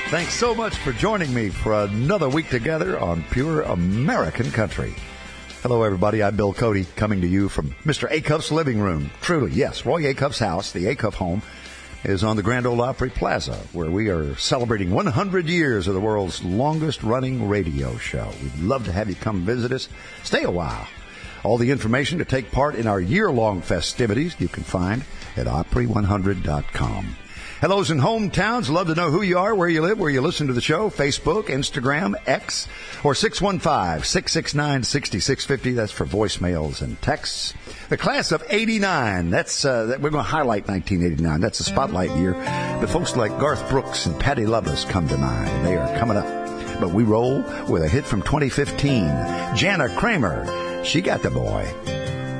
Thanks so much for joining me for another week together on Pure American Country. Hello, everybody. I'm Bill Cody, coming to you from Mr. Acuff's living room. Truly, yes, Roy Acuff's house, the Acuff home, is on the Grand Ole Opry Plaza, where we are celebrating 100 years of the world's longest-running radio show. We'd love to have you come visit us. Stay a while. All the information to take part in our year-long festivities you can find at Opry100.com. Hellos in hometowns. Love to know who you are, where you live, where you listen to the show. Facebook, Instagram, X, or 615-669-6650. That's for voicemails and texts. The class of 89. That's we're going to highlight 1989. That's a spotlight year. The folks like Garth Brooks and Patti Loveless come to mind. They are coming up. But we roll with a hit from 2015. Jana Kramer. She got the boy.